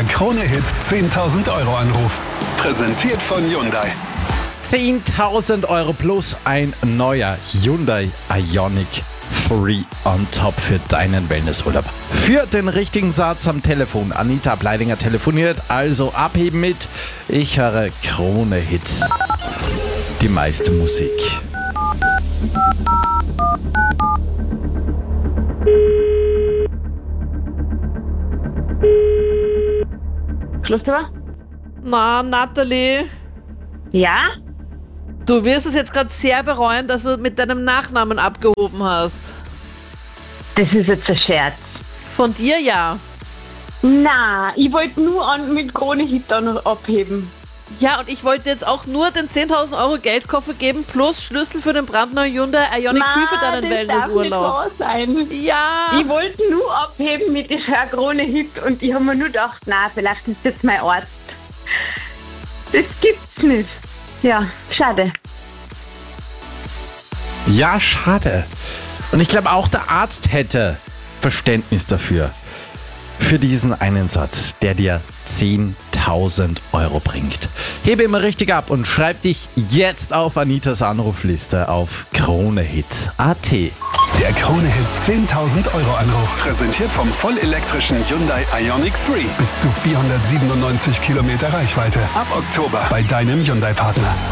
Der Krone-Hit 10.000 Euro Anruf. Präsentiert von Hyundai. 10.000 Euro plus ein neuer Hyundai Ioniq 3 on top für deinen Wellnessurlaub. Für den richtigen Satz am Telefon. Anita Bleidinger telefoniert, also abheben mit Ich höre Krone-Hit. Die meiste Musik. Schlussthema? Na, Natalie, Ja? du wirst es jetzt gerade sehr bereuen, dass du mit deinem Nachnamen abgehoben hast. Das ist jetzt ein Scherz. Von dir ja. Na, ich wollte nur mit Krone-Hit dann abheben. Ja, und ich wollte jetzt auch nur den 10.000 Euro Geldkoffer geben plus Schlüssel für den brandneuen Hyundai Ioniq 3 für deinen Wellnessurlaub. Das darf nicht wahr sein. Ja. Ich wollte nur abheben mit der Krone-Hit und ich habe mir nur gedacht, na, vielleicht ist das mein Arzt. Das gibt's nicht. Ja, schade. Ja, schade. Und ich glaube, auch der Arzt hätte Verständnis dafür. Für diesen einen Satz, der dir 10.000 Euro bringt. Hebe immer richtig ab und schreib dich jetzt auf Anitas Anrufliste auf KroneHit.at. Der Krone-Hit 10.000 Euro Anruf. Präsentiert vom vollelektrischen Hyundai Ioniq 3. Bis zu 497 Kilometer Reichweite. Ab Oktober bei deinem Hyundai-Partner.